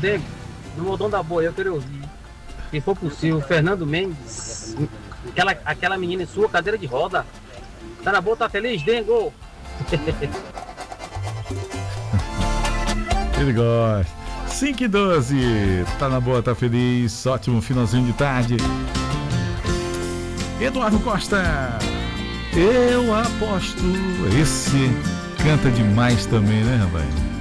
tempo, no modão da boa, eu queria ouvir. Se for possível, Fernando Mendes, aquela menina em sua cadeira de roda. Tá na boa, tá feliz, Dengo? Ele gosta. 5 e 12, tá na boa, tá feliz, ótimo finalzinho de tarde. Eduardo Costa, eu aposto. Esse canta demais também, né, rapaz?